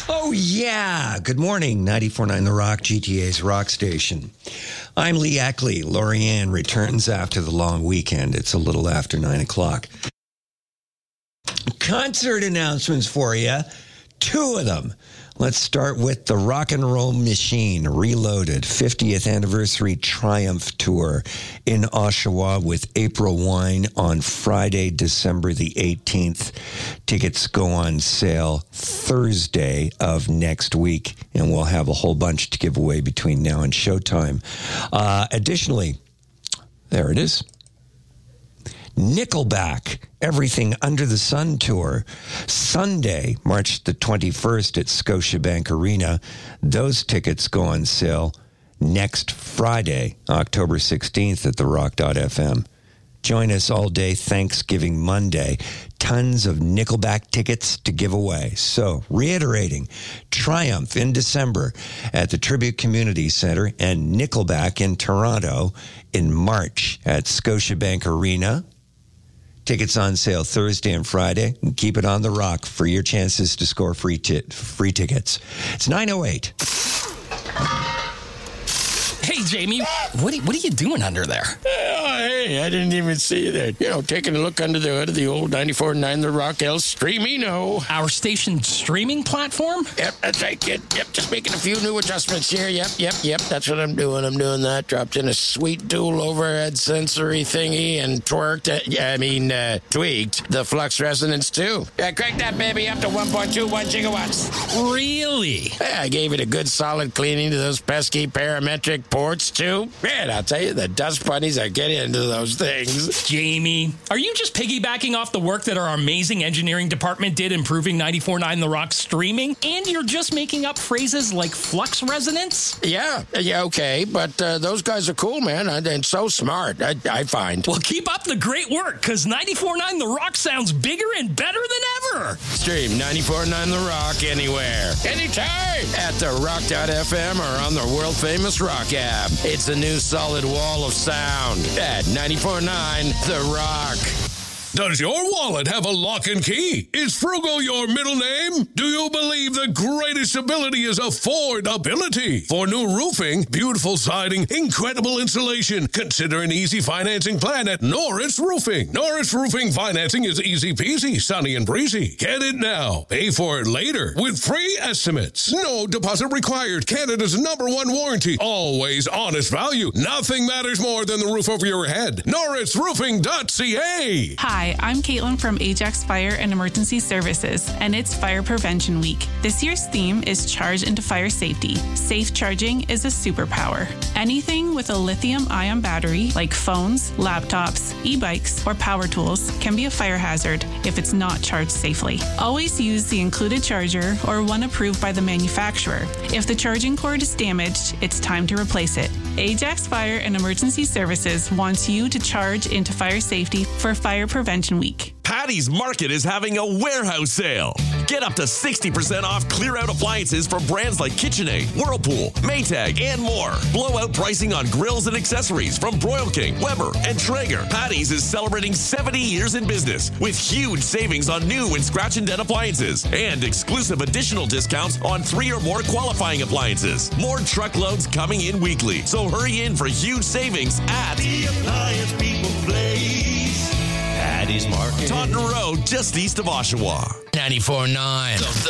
Oh, yeah. Good morning. 94.9 The Rock, GTA's rock station. I'm Lee Ackley. Lorianne returns after the long weekend. It's a little after 9 o'clock. Concert announcements for you. 2 of them. Let's start with the Rock and Roll Machine Reloaded 50th Anniversary Triumph Tour in Oshawa with April Wine on Friday, December the 18th. Tickets go on sale Thursday of next week, and we'll have a whole bunch to give away between now and showtime. Additionally, there it is. Nickelback, Everything Under the Sun Tour, Sunday, March the 21st at Scotiabank Arena. Those tickets go on sale next Friday, October 16th at therock.fm. Join us all day Thanksgiving Monday. Tons of Nickelback tickets to give away. So, reiterating, Triumph in December at the Tribute Community Center and Nickelback in Toronto in March at Scotiabank Arena. Tickets on sale Thursday and Friday. And keep it on the rock for your chances to score free tickets. It's 9:08. Hey, Jamie, what are you doing under there? Oh, hey, I didn't even see you there. Taking a look under the hood of the old 94.9 The Rock El Streamino. Our station streaming platform? Yep, that's right, kid. Yep, just making a few new adjustments here. Yep. That's what I'm doing. I'm doing that. Dropped in a sweet dual overhead sensory thingy and tweaked the flux resonance too. Yeah, crank that baby up to 1.21 gigawatts. Really? Yeah, I gave it a good solid cleaning to those pesky parametric ports too. Man, I'll tell you, the dust bunnies are getting into those things. Jamie, are you just piggybacking off the work that our amazing engineering department did improving 94.9 The Rock streaming? And you're just making up phrases like flux resonance? Yeah, okay, but those guys are cool, man, and so smart, I find. Well, keep up the great work, because 94.9 The Rock sounds bigger and better than ever. Stream 94.9 The Rock anywhere, anytime, at therock.fm or on the world-famous Rock app. It's a new solid wall of sound at 94.9 The Rock. Does your wallet have a lock and key? Is Frugal your middle name? Do you believe the greatest ability is affordability? For new roofing, beautiful siding, incredible insulation, consider an easy financing plan at Norris Roofing. Norris Roofing financing is easy peasy, sunny and breezy. Get it now. Pay for it later with free estimates. No deposit required. Canada's #1 warranty. Always honest value. Nothing matters more than the roof over your head. NorrisRoofing.ca. Hi, I'm Caitlin from Ajax Fire and Emergency Services, and it's Fire Prevention Week. This year's theme is Charge into Fire Safety. Safe charging is a superpower. Anything with a lithium-ion battery, like phones, laptops, e-bikes, or power tools, can be a fire hazard if it's not charged safely. Always use the included charger or one approved by the manufacturer. If the charging cord is damaged, it's time to replace it. Ajax Fire and Emergency Services wants you to charge into fire safety for Fire Prevention Week. Patty's Market is having a warehouse sale. Get up to 60% off clear-out appliances from brands like KitchenAid, Whirlpool, Maytag, and more. Blowout pricing on grills and accessories from Broil King, Weber, and Traeger. Patty's is celebrating 70 years in business with huge savings on new and scratch and dent appliances and exclusive additional discounts on 3 or more qualifying appliances. More truckloads coming in weekly, so hurry in for huge savings at The Appliance People Place. Patty's Market. Taunton Road, just east of Oshawa. 94.9